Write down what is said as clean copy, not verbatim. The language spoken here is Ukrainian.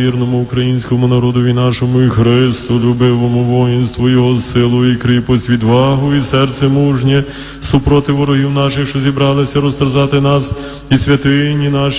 вірному українському народові нашому і Христу, любивому воїнству, його силу і кріпость, відвагу і серце мужнє, супроти ворогів наших, що зібралися розтерзати нас, і святині наші,